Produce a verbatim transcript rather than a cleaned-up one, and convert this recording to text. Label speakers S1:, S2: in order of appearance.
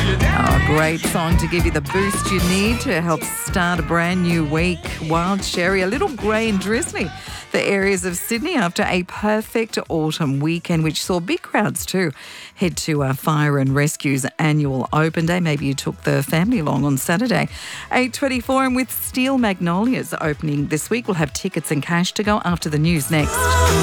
S1: Oh, great song to give you the boost you need to help start a brand new week. Wild Cherry, a little grey and drizzly. The areas of Sydney after a perfect autumn weekend, which saw big crowds too. Head to uh, Fire and Rescue's annual open day. Maybe you took the family along on Saturday. eight twenty-four, and with Steel Magnolias opening this week, we'll have tickets and cash to go after the news next.